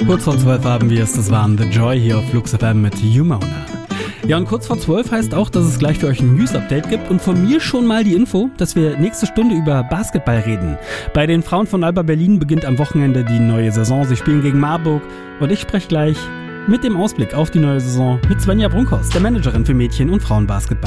Kurz vor 12 haben wir es, das waren The Joy hier auf Flux FM mit Humona. Ja, und kurz vor 12 heißt auch, dass es gleich für euch ein News-Update gibt und von mir schon mal die Info, dass wir nächste Stunde über Basketball reden. Bei den Frauen von Alba Berlin beginnt am Wochenende die neue Saison. Sie spielen gegen Marburg und ich spreche gleich mit dem Ausblick auf die neue Saison mit Svenja Brunkhorst, der Managerin für Mädchen- und Frauenbasketball.